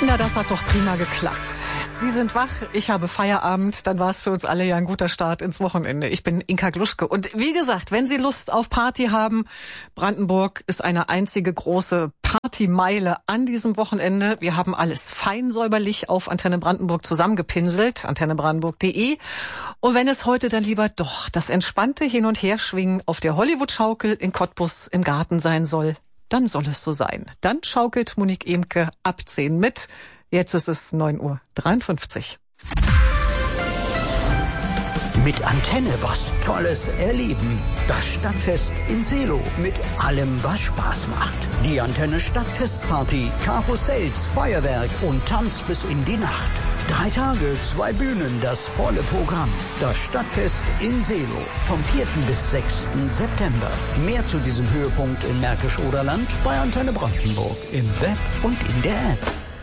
Na, das hat doch prima geklappt. Sie sind wach, ich habe Feierabend, dann war es für uns alle ja ein guter Start ins Wochenende. Ich bin Inka Gluschke und wie gesagt, wenn Sie Lust auf Party haben, Brandenburg ist eine einzige große Partymeile an diesem Wochenende. Wir haben alles fein säuberlich auf Antenne Brandenburg zusammengepinselt, antennebrandenburg.de. Und wenn es heute dann lieber doch das entspannte Hin- und Herschwingen auf der Hollywood-Schaukel in Cottbus im Garten sein soll, dann soll es so sein. Dann schaukelt Monique Emke ab 10 mit. Jetzt ist es 9:53 Uhr. Mit Antenne was Tolles erleben. Das Stadtfest in Seelow mit allem, was Spaß macht. Die Antenne Stadtfestparty, Karussells, Feuerwerk und Tanz bis in die Nacht. 3 Tage, 2 Bühnen, das volle Programm. Das Stadtfest in Seelow vom 4. bis 6. September. Mehr zu diesem Höhepunkt im Märkisch-Oderland bei Antenne Brandenburg im Web und in der App.